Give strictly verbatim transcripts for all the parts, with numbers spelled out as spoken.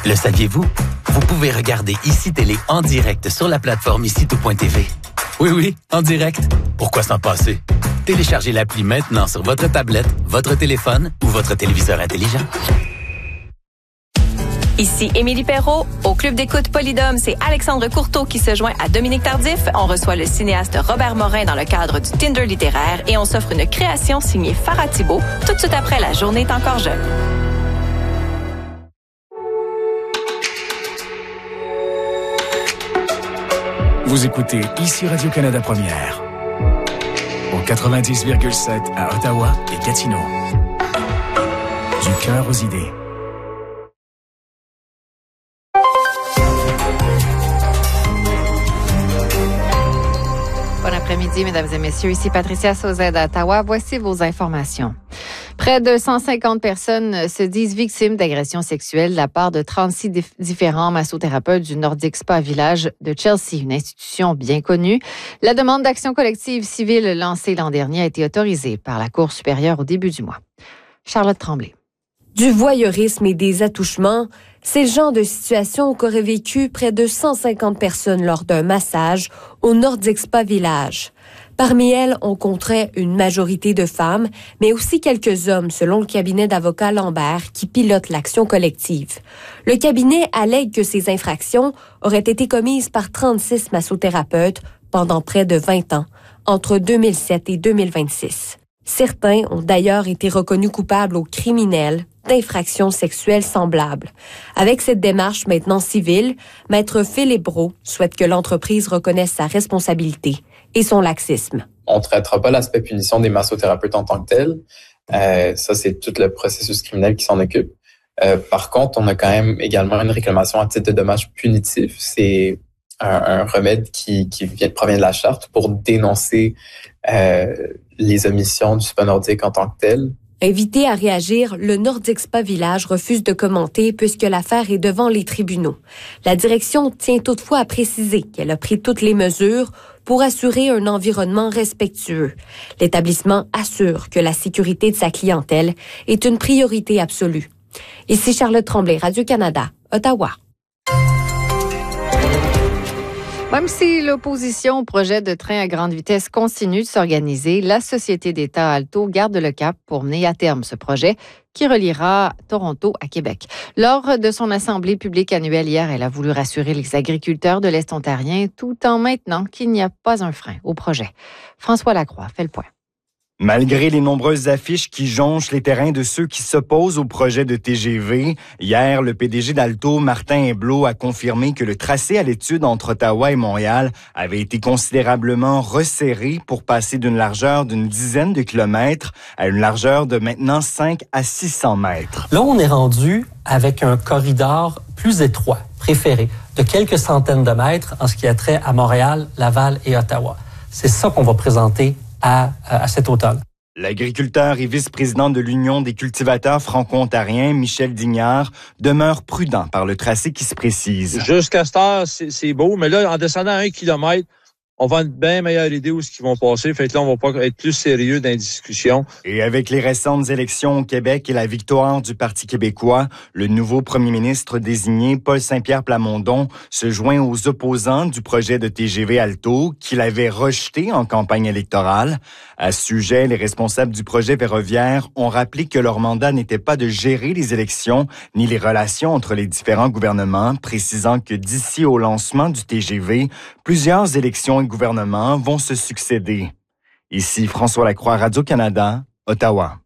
Le saviez-vous? Vous pouvez regarder Ici Télé en direct sur la plateforme ici tout point t v. Oui, oui, en direct. Pourquoi s'en passer? Téléchargez l'appli maintenant sur votre tablette, votre téléphone ou votre téléviseur intelligent. Ici Émilie Perrault. Au Club d'écoute Polydome, c'est Alexandre Courteau qui se joint à Dominique Tardif. On reçoit le cinéaste Robert Morin dans le cadre du Tinder littéraire et on s'offre une création signée Farah Thibault tout de suite après La journée est encore jeune. Vous écoutez ici Radio-Canada Première. Au quatre-vingt-dix virgule sept à Ottawa et Gatineau. Du cœur aux idées. Bon après-midi, mesdames et messieurs. Ici Patricia Sauzet d'Ottawa. Voici vos informations. Près de cent cinquante personnes se disent victimes d'agressions sexuelles de la part de trente-six dif- différents massothérapeutes du Nordic Spa Village de Chelsea, une institution bien connue. La demande d'action collective civile lancée l'an dernier a été autorisée par la Cour supérieure au début du mois. Charlotte Tremblay. Du voyeurisme et des attouchements, c'est le genre de situation qu'auraient vécu près de cent cinquante personnes lors d'un massage au Nordic Spa Village. Parmi elles, on compterait une majorité de femmes, mais aussi quelques hommes, selon le cabinet d'avocats Lambert qui pilote l'action collective. Le cabinet allègue que ces infractions auraient été commises par trente-six massothérapeutes pendant près de vingt ans, entre deux mille sept et deux mille vingt-six. Certains ont d'ailleurs été reconnus coupables ou criminels d'infractions sexuelles semblables. Avec cette démarche maintenant civile, Maître Philippe Brault souhaite que l'entreprise reconnaisse sa responsabilité et son laxisme. On ne traitera pas l'aspect punition des massothérapeutes en tant que tel. Euh, ça, c'est tout le processus criminel qui s'en occupe. Euh, par contre, on a quand même également une réclamation à titre de dommages punitifs. C'est un, un remède qui, qui vient, provient de la charte pour dénoncer euh, les omissions du Spa nordique en tant que tel. Invité à réagir, le Nordic Spa Village refuse de commenter puisque l'affaire est devant les tribunaux. La direction tient toutefois à préciser qu'elle a pris toutes les mesures pour assurer un environnement respectueux. L'établissement assure que la sécurité de sa clientèle est une priorité absolue. Ici Charlotte Tremblay, Radio-Canada, Ottawa. Même si l'opposition au projet de train à grande vitesse continue de s'organiser, la Société d'État Alto garde le cap pour mener à terme ce projet qui reliera Toronto à Québec. Lors de son assemblée publique annuelle hier, elle a voulu rassurer les agriculteurs de l'Est ontarien tout en maintenant qu'il n'y a pas un frein au projet. François Lacroix fait le point. Malgré les nombreuses affiches qui jonchent les terrains de ceux qui s'opposent au projet de T G V, hier, le P D G d'Alto, Martin Héblot, a confirmé que le tracé à l'étude entre Ottawa et Montréal avait été considérablement resserré pour passer d'une largeur d'une dizaine de kilomètres à une largeur de maintenant cinq à six cents mètres. Là, on est rendu avec un corridor plus étroit, préféré, de quelques centaines de mètres en ce qui a trait à Montréal, Laval et Ottawa. C'est ça qu'on va présenter À, à cet automne. L'agriculteur et vice-président de l'Union des cultivateurs franco-ontariens, Michel Dignard, demeure prudent par le tracé qui se précise. Jusqu'à cette heure, c'est, c'est beau, mais là, en descendant un kilomètre, on va une bien meilleure idée où ce qu'ils vont passer. Fait que là, on va pas être plus sérieux dans les discussions. Et avec les récentes élections au Québec et la victoire du Parti québécois, le nouveau premier ministre désigné, Paul Saint-Pierre Plamondon, se joint aux opposants du projet de T G V Alto qu'il avait rejeté en campagne électorale. À ce sujet, les responsables du projet ferroviaire ont rappelé que leur mandat n'était pas de gérer les élections ni les relations entre les différents gouvernements, précisant que d'ici au lancement du T G V, plusieurs élections et gouvernements vont se succéder. Ici François Lacroix, Radio-Canada, Ottawa.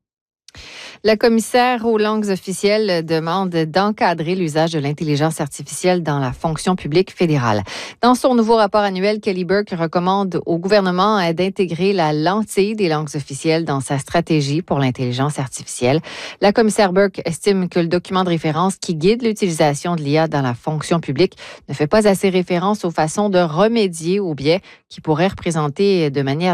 La commissaire aux langues officielles demande d'encadrer l'usage de l'intelligence artificielle dans la fonction publique fédérale. Dans son nouveau rapport annuel, Kelly Burke recommande au gouvernement d'intégrer la lentille des langues officielles dans sa stratégie pour l'intelligence artificielle. La commissaire Burke estime que le document de référence qui guide l'utilisation de l'I A dans la fonction publique ne fait pas assez référence aux façons de remédier aux biais qui pourraient représenter de manière